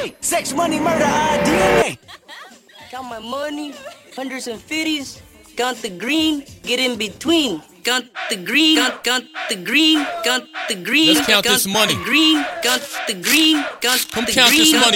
Sex, money, murder, our DNA. Count my money, hundreds and fifties. Count the green, get in between. Count the green, count the green, count the green. Let's count this money. Green, count the green, count Come the count green. this money.